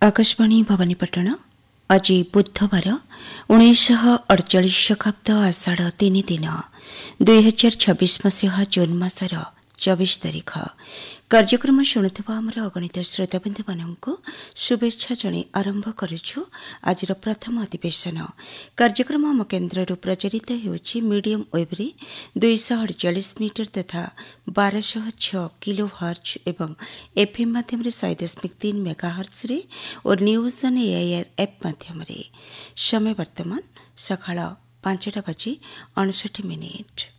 आकाशवाणी भवानीपटण आज बुधवार 1948 शताब्द आषाढ़ 3 दिन 2026 मसीहा जून मासर 24 तारीख कार्यक्रम शुणुवा आमर अगणित श्रोताबंधु मानक शुभेच्छा जणै आरंभ करुछु। आज प्रथम अधिवेशन कार्यक्रम आम केन्द्र प्रचारित होउछि मीडियम वेव रे 248 मीटर तथा 1206 किलो हर्ट्ज एवं एफएम माध्यम 100.3 मेगाहर्ट्ज रे और न्यूज ऑन एआईआर ऐप माध्यम रे। समय वर्तमान सकाळ 5:59 मिनिट।